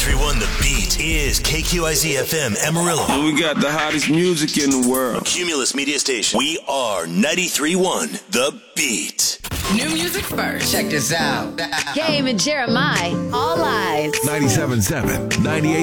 93.1 The Beat is KQIZ FM Amarillo. And we got the hottest music in the world. Cumulus Media Station. We are 93.1 The Beat. New music first. Check this out. Game and Jeremiah, all eyes. 97.7, 98.